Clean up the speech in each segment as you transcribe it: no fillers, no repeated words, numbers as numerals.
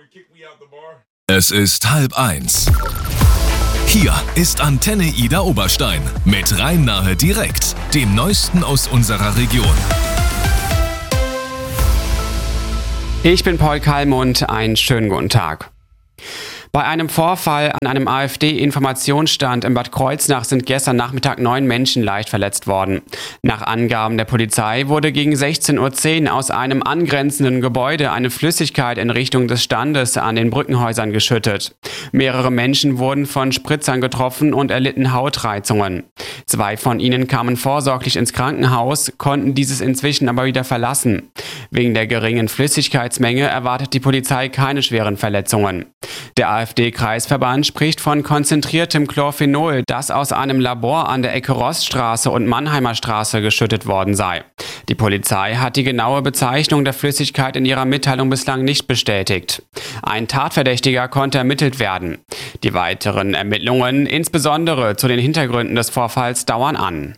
Es ist 12:30. Hier ist Antenne Ida Oberstein mit Rhein-Nahe direkt, dem Neuesten aus unserer Region. Ich bin Paul Kallmund, einen schönen guten Tag. Bei einem Vorfall an einem AfD-Informationsstand in Bad Kreuznach sind gestern Nachmittag 9 Menschen leicht verletzt worden. Nach Angaben der Polizei wurde gegen 16:10 Uhr aus einem angrenzenden Gebäude eine Flüssigkeit in Richtung des Standes an den Brückenhäusern geschüttet. Mehrere Menschen wurden von Spritzern getroffen und erlitten Hautreizungen. 2 von ihnen kamen vorsorglich ins Krankenhaus, konnten dieses inzwischen aber wieder verlassen. Wegen der geringen Flüssigkeitsmenge erwartet die Polizei keine schweren Verletzungen. Der AfD-Kreisverband spricht von konzentriertem Chlorphenol, das aus einem Labor an der Ecke Roststraße und Mannheimer Straße geschüttet worden sei. Die Polizei hat die genaue Bezeichnung der Flüssigkeit in ihrer Mitteilung bislang nicht bestätigt. Ein Tatverdächtiger konnte ermittelt werden. Die weiteren Ermittlungen, insbesondere zu den Hintergründen des Vorfalls, dauern an.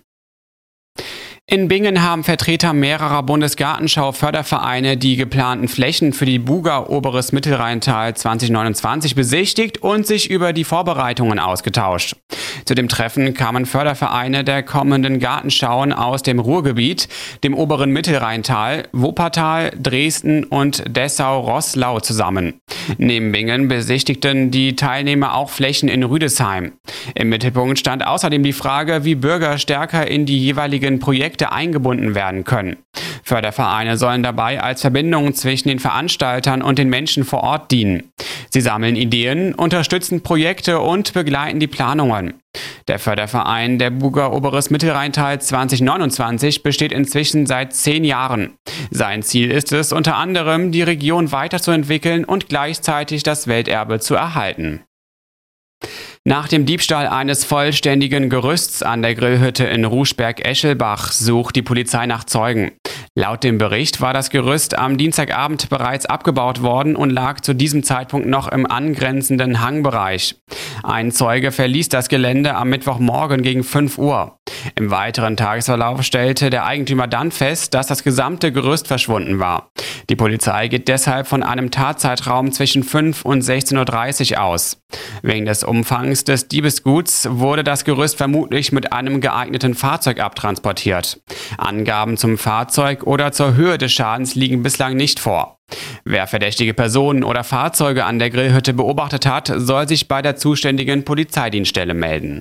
In Bingen haben Vertreter mehrerer Bundesgartenschau-Fördervereine die geplanten Flächen für die Buga Oberes Mittelrheintal 2029 besichtigt und sich über die Vorbereitungen ausgetauscht. Zu dem Treffen kamen Fördervereine der kommenden Gartenschauen aus dem Ruhrgebiet, dem oberen Mittelrheintal, Wuppertal, Dresden und Dessau-Roßlau zusammen. Neben Bingen besichtigten die Teilnehmer auch Flächen in Rüdesheim. Im Mittelpunkt stand außerdem die Frage, wie Bürger stärker in die jeweiligen Projekte eingebunden werden können. Fördervereine sollen dabei als Verbindung zwischen den Veranstaltern und den Menschen vor Ort dienen. Sie sammeln Ideen, unterstützen Projekte und begleiten die Planungen. Der Förderverein der Buga Oberes Mittelrheintal 2029 besteht inzwischen seit 10 Jahren. Sein Ziel ist es, unter anderem die Region weiterzuentwickeln und gleichzeitig das Welterbe zu erhalten. Nach dem Diebstahl eines vollständigen Gerüsts an der Grillhütte in Ruschberg-Eschelbach sucht die Polizei nach Zeugen. Laut dem Bericht war das Gerüst am Dienstagabend bereits abgebaut worden und lag zu diesem Zeitpunkt noch im angrenzenden Hangbereich. Ein Zeuge verließ das Gelände am Mittwochmorgen gegen 5 Uhr. Im weiteren Tagesverlauf stellte der Eigentümer dann fest, dass das gesamte Gerüst verschwunden war. Die Polizei geht deshalb von einem Tatzeitraum zwischen 5 und 16:30 Uhr aus. Wegen des Umfangs des Diebesguts wurde das Gerüst vermutlich mit einem geeigneten Fahrzeug abtransportiert. Angaben zum Fahrzeug oder zur Höhe des Schadens liegen bislang nicht vor. Wer verdächtige Personen oder Fahrzeuge an der Grillhütte beobachtet hat, soll sich bei der zuständigen Polizeidienststelle melden.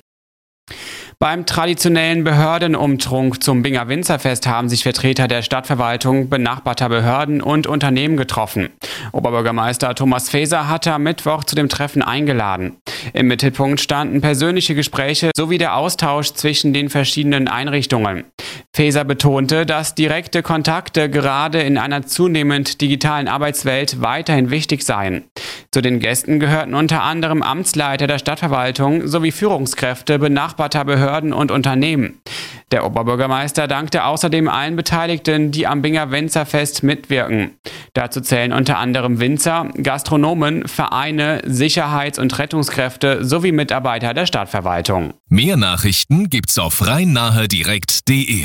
Beim traditionellen Behördenumtrunk zum Binger Winzerfest haben sich Vertreter der Stadtverwaltung, benachbarter Behörden und Unternehmen getroffen. Oberbürgermeister Thomas Faeser hatte am Mittwoch zu dem Treffen eingeladen. Im Mittelpunkt standen persönliche Gespräche sowie der Austausch zwischen den verschiedenen Einrichtungen. Faeser betonte, dass direkte Kontakte gerade in einer zunehmend digitalen Arbeitswelt weiterhin wichtig seien. Zu den Gästen gehörten unter anderem Amtsleiter der Stadtverwaltung sowie Führungskräfte benachbarter Behörden und Unternehmen. Der Oberbürgermeister dankte außerdem allen Beteiligten, die am Binger Winzerfest mitwirken. Dazu zählen unter anderem Winzer, Gastronomen, Vereine, Sicherheits- und Rettungskräfte sowie Mitarbeiter der Stadtverwaltung. Mehr Nachrichten gibt's auf rhein-nahe-direkt.de.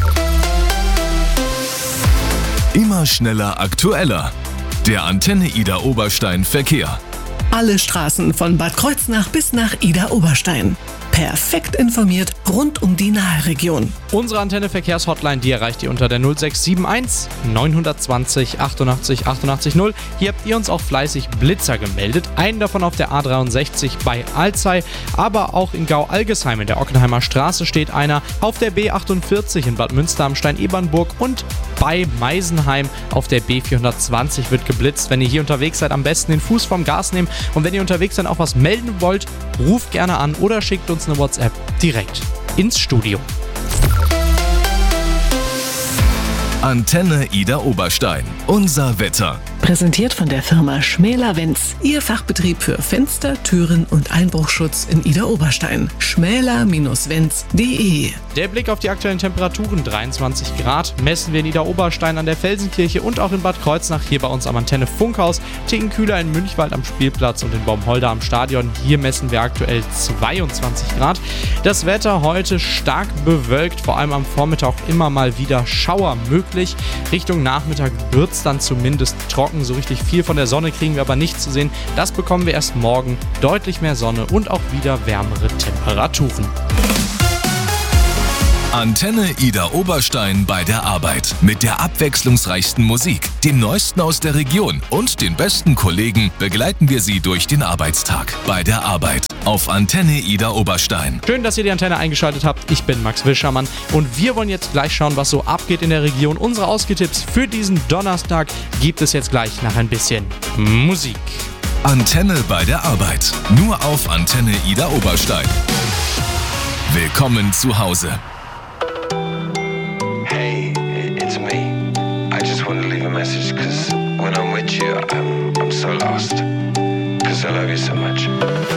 Immer schneller, aktueller. Der Antenne Ida Oberstein Verkehr. Alle Straßen von Bad Kreuznach bis nach Ida Oberstein. Perfekt informiert rund um die Nahe-Region. Unsere Antenne-Verkehrshotline, die erreicht ihr unter der 0671 920 88 88 0. Hier habt ihr uns auch fleißig Blitzer gemeldet. Einen davon auf der A63 bei Alzey, aber auch in Gau-Algesheim in der Ockenheimer Straße steht einer. Auf der B48 in Bad Münster am Stein-Ebernburg und bei Meisenheim auf der B420 wird geblitzt. Wenn ihr hier unterwegs seid, am besten den Fuß vom Gas nehmen. Und wenn ihr unterwegs dann auch was melden wollt, ruft gerne an oder schickt uns eine WhatsApp direkt ins Studio. Antenne Ida Oberstein. Unser Wetter. Präsentiert von der Firma Schmäler-Wenz. Ihr Fachbetrieb für Fenster, Türen und Einbruchschutz in Ida Oberstein. schmäler-wenz.de. Der Blick auf die aktuellen Temperaturen: 23 Grad messen wir in Ida Oberstein an der Felsenkirche und auch in Bad Kreuznach hier bei uns am Antenne Funkhaus. Ticken kühler in Münchwald am Spielplatz und in Baumholder am Stadion. Hier messen wir aktuell 22 Grad. Das Wetter heute stark bewölkt, vor allem am Vormittag immer mal wieder Schauer möglich. deutlich. Richtung Nachmittag wird es dann zumindest trocken. So richtig viel von der Sonne kriegen wir aber nicht zu sehen. Das bekommen wir erst morgen. Deutlich mehr Sonne und auch wieder wärmere Temperaturen. Antenne Ida Oberstein bei der Arbeit. Mit der abwechslungsreichsten Musik, dem Neuesten aus der Region und den besten Kollegen begleiten wir Sie durch den Arbeitstag. Bei der Arbeit auf Antenne Ida Oberstein. Schön, dass ihr die Antenne eingeschaltet habt. Ich bin Max Wischermann und wir wollen jetzt gleich schauen, was so abgeht in der Region. Unsere Ausgehtipps für diesen Donnerstag gibt es jetzt gleich nach ein bisschen Musik. Antenne bei der Arbeit. Nur auf Antenne Ida Oberstein. Willkommen zu Hause. Hey, it's me. I just want to leave a message because when I'm with you, I'm so lost. Because I love you so much.